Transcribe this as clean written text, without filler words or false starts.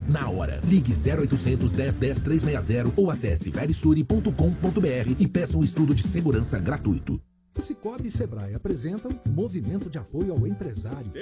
na hora. Ligue 0800 10 10 360 ou acesse verisure.com.br e peça um estudo de segurança gratuito. Cicobi e Sebrae apresentam Movimento de Apoio ao Empresário.